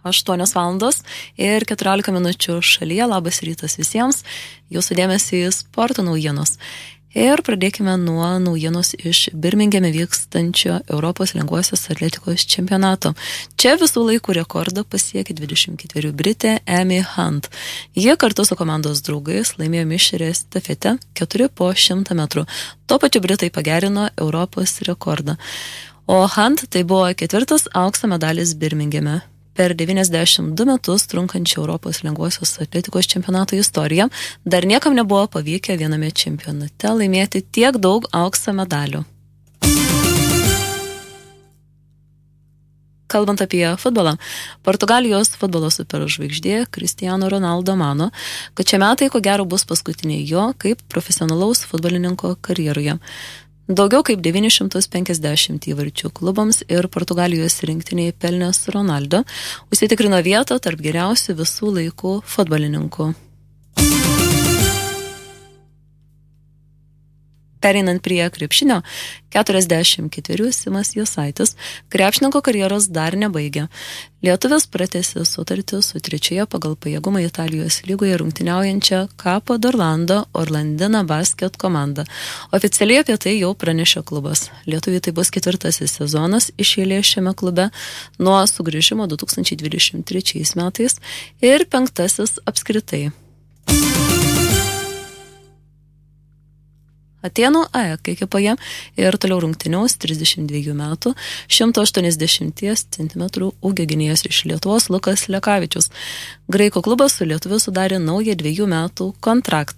8 valandos ir 14 minučių šalyje. Labas rytas visiems. Jūsų dėmesį į sporto naujienos. Ir pradėkime nuo naujienos iš Birmingeme vykstančio Europos lengvosios atletikos čempionato. Čia visų laikų rekordą pasiekė 24 Britė Amy Hunt. Jie kartu su komandos draugais laimėjo mišrią estafetę 4 po 100 metrų. Tuo pačiu Britai pagerino Europos rekordą. O Hunt tai buvo 4. aukso medalis Birmingeme. Per 92 metus trunkančią Europos lengvosios atletikos čempionato istoriją dar niekam nebuvo pavykę viename čempionate laimėti tiek daug aukso medalių. Kalbant apie futbolą, Portugalijos futbolo superžvaigždė Cristiano Ronaldo mano, kad šie metai ko gero bus paskutiniai jo kaip profesionalaus futbolininko karjeroje. Daugiau kaip 950 įvarčių klubams ir Portugalijos rinktiniai pelnęs Ronaldo užsitikrino vietą tarp geriausių visų laikų futbolininkų. Pereinant prie krepšinio, 44 Simas Jasaitis krepšininko karjeros dar nebaigė. Lietuvis pratęsė sutartį su 3. pagal pajėgumą Italijos lygoje rungtyniaujančia Capo d'Orlando Orlandina Basket komanda. Oficialiai apie tai jau pranešė klubas. Lietuviui tai bus 4. sezonas iš eilės šiame klube nuo sugrįžimo 2023 metais ir 5. apskritai. Atėnų AEK ekipoje ir toliau rungtyniaus 32 metų, 180 cm ūgio gynėjas iš Lietuvos Lukas Lekavičius. Graikų klubas su lietuviu sudarė naują 2 metų kontraktą.